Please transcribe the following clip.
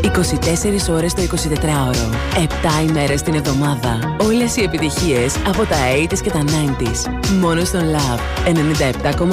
24 ώρες το 24ωρο. 7 ημέρες την εβδομάδα. Όλες οι επιτυχίες από τα 80s και τα 90s. Μόνο στον Love 97,8.